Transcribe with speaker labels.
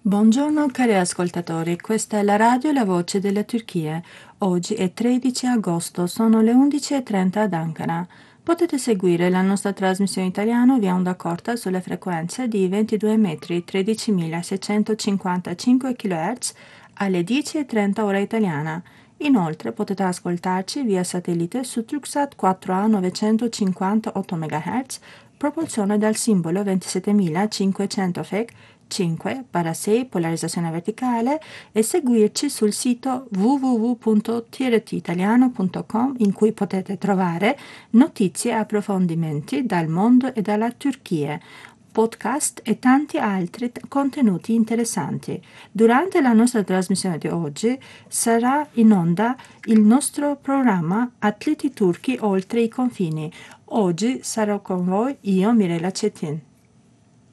Speaker 1: Buongiorno cari ascoltatori, questa è la radio La Voce della Turchia. Oggi è 13 agosto, sono le 11:30 ad Ankara. Potete seguire la nostra trasmissione italiana via onda corta sulle frequenze di 22 metri, 13.655 kHz alle 10:30 ora italiana. Inoltre potete ascoltarci via satellite su Turksat 4A 958 MHz, propulsione dal simbolo 27500 FEC 5/6 polarizzazione verticale e seguirci sul sito www.tirtitaliano.com in cui potete trovare notizie e approfondimenti dal mondo e dalla Turchia, podcast e tanti altri contenuti interessanti. Durante la nostra trasmissione di oggi sarà in onda il nostro programma Atleti Turchi oltre i confini. Oggi sarò con voi io, Mirella Cetin.